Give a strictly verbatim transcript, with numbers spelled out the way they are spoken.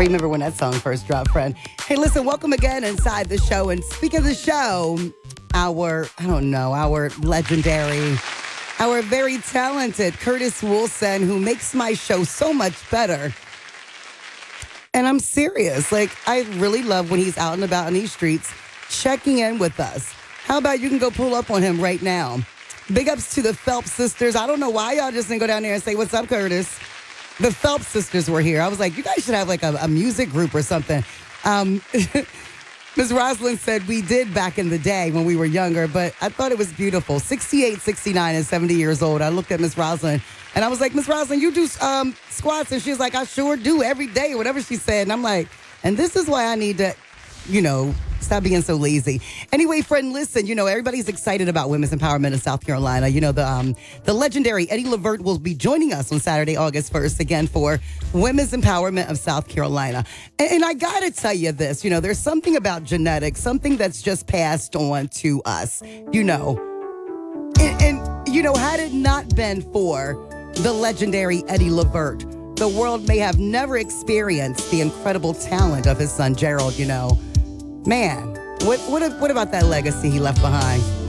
remember when that song first dropped, friend. Hey, listen, welcome again inside the show. And speaking of the show, our, I don't know, our legendary, our very talented Curtis Wilson, who makes my show so much better. And I'm serious. Like, I really love when he's out and about in these streets checking in with us. How about you can go pull up on him right now? Big ups to the Phelps sisters. I don't know why y'all just didn't go down there and say, what's up, Curtis? The Phelps sisters were here. I was like, you guys should have like a, a music group or something. Um, Miz Rosalind said we did back in the day when we were younger, but I thought it was beautiful. sixty-eight, sixty-nine, and seventy years old. I looked at Miz Rosalind and I was like, Miz Rosalind, you do um, squats? And she was like, I sure do every day, whatever she said. And I'm like, and this is why I need to, you know, stop being so lazy. Anyway, friend, listen, you know, everybody's excited about women's empowerment in South Carolina. You know, the um, the legendary Eddie Levert will be joining us on Saturday, August first, again for Women's Empowerment of South Carolina. And, and I got to tell you this, you know, there's something about genetics, something that's just passed on to us, you know. And, and you know, had it not been for the legendary Eddie Levert, the world may have never experienced the incredible talent of his son, Gerald, you know. Man, what what what about that legacy he left behind?